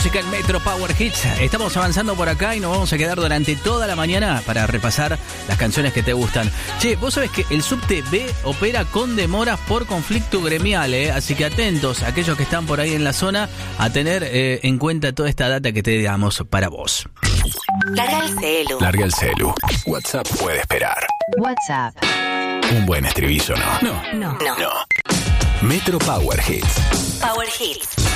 Música en Metro Power Hits. Estamos avanzando por acá y nos vamos a quedar durante toda la mañana para repasar las canciones que te gustan. Che, vos sabés que el subte B opera con demoras por conflicto gremial, así que atentos aquellos que están por ahí en la zona a tener en cuenta toda esta data que te damos para vos. Larga el celu. Larga el celu. WhatsApp puede esperar. WhatsApp. Un buen estribillo, ¿no? No. Metro Power Hits. Power Hits.